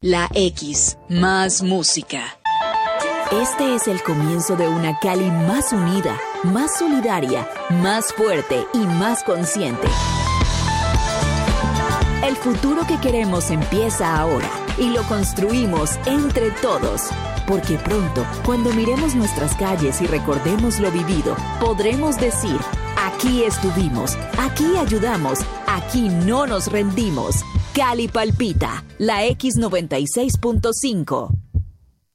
La X, más música. Este es el comienzo de una Cali más unida, más solidaria, más fuerte y más consciente. El futuro que queremos empieza ahora y lo construimos entre todos. Porque pronto, cuando miremos nuestras calles y recordemos lo vivido, podremos decir, aquí estuvimos, aquí ayudamos, aquí no nos rendimos. Cali palpita, la X 96.5.